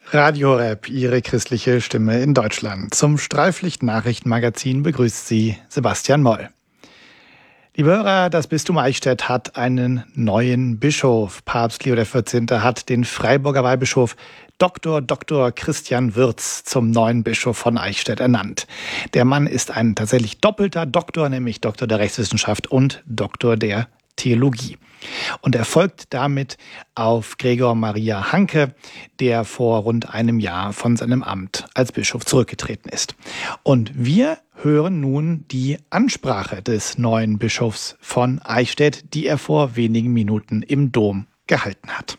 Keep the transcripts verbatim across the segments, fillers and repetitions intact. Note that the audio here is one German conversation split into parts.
Radio Horeb, Ihre christliche Stimme in Deutschland. Zum Streiflicht-Nachrichtenmagazin begrüßt Sie Sebastian Moll. Liebe Hörer, das Bistum Eichstätt hat einen neuen Bischof. Papst Leo der vierzehnte hat den Freiburger Weihbischof Doktor Doktor Christian Wirz zum neuen Bischof von Eichstätt ernannt. Der Mann ist ein tatsächlich doppelter Doktor, nämlich Doktor der Rechtswissenschaft und Doktor der Theologie. Und er folgt damit auf Gregor Maria Hanke, der vor rund einem Jahr von seinem Amt als Bischof zurückgetreten ist. Und wir hören nun die Ansprache des neuen Bischofs von Eichstätt, die er vor wenigen Minuten im Dom gehalten hat.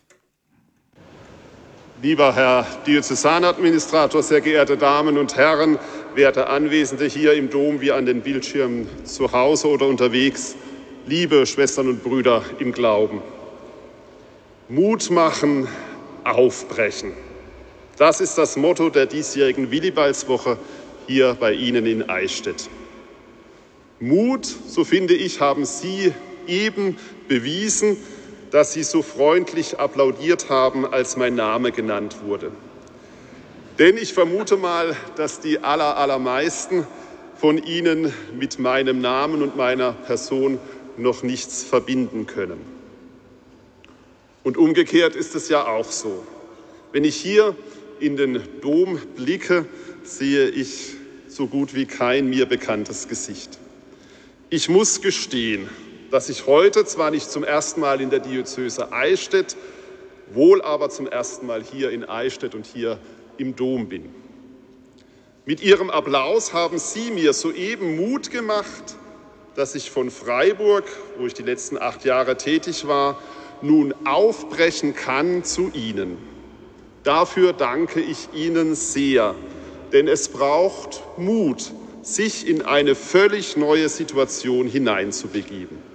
Lieber Herr Diözesanadministrator, sehr geehrte Damen und Herren, werte Anwesende hier im Dom wie an den Bildschirmen zu Hause oder unterwegs, liebe Schwestern und Brüder im Glauben. Mut machen, aufbrechen. Das ist das Motto der diesjährigen Willibaldswoche hier bei Ihnen in Eichstätt. Mut, so finde ich, haben Sie eben bewiesen, dass Sie so freundlich applaudiert haben, als mein Name genannt wurde. Denn ich vermute mal, dass die aller, allermeisten von Ihnen mit meinem Namen und meiner Person noch nichts verbinden können. Und umgekehrt ist es ja auch so. Wenn ich hier in den Dom blicke, sehe ich so gut wie kein mir bekanntes Gesicht. Ich muss gestehen, dass ich heute zwar nicht zum ersten Mal in der Diözese Eichstätt, wohl aber zum ersten Mal hier in Eichstätt und hier im Dom bin. Mit Ihrem Applaus haben Sie mir soeben Mut gemacht, dass ich von Freiburg, wo ich die letzten acht Jahre tätig war, nun aufbrechen kann zu Ihnen. Dafür danke ich Ihnen sehr, denn es braucht Mut, sich in eine völlig neue Situation hineinzubegeben.